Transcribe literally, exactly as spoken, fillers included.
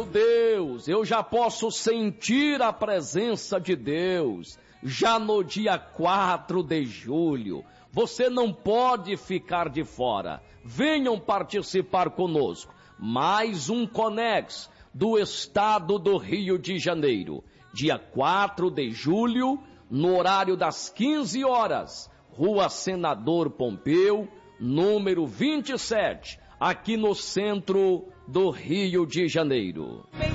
meu Deus, eu já posso sentir a presença de Deus, já no dia quatro de julho. Você não pode ficar de fora. Venham participar conosco. Mais um Conex do estado do Rio de Janeiro. Dia quatro de julho, no horário das quinze horas, Rua Senador Pompeu, número vinte e sete, aqui no centro do Rio de Janeiro.